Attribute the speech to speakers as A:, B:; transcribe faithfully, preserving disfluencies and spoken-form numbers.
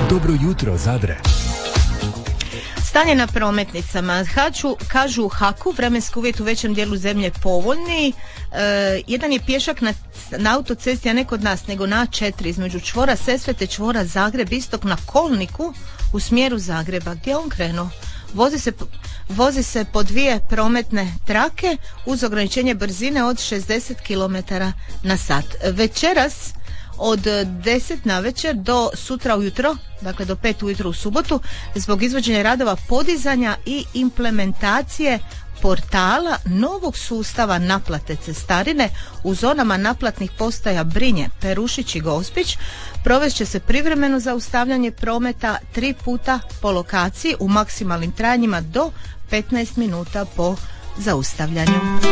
A: Dobro jutro, Zadre.
B: Stanje na prometnicama. Haču, kažu u Haku, vremenski uvjet u većem dijelu zemlje povoljni. E, jedan je pješak na, na autocesti, a ne kod nas, nego na A četiri između čvora Sesvete, čvora Zagreb istok na kolniku u smjeru Zagreba. Gdje je on krenuo? Vozi se, vozi se po dvije prometne trake uz ograničenje brzine od šezdeset kilometara na sat. Večeras od deset na večer do sutra ujutro, dakle do pet ujutro u subotu, zbog izvođenja radova podizanja i implementacije portala novog sustava naplate cestarine u zonama naplatnih postaja Brinje, Perušić i Gospić, provest će se privremeno zaustavljanje prometa tri puta po lokaciji u maksimalnim trajanjima do petnaest minuta po zaustavljanju.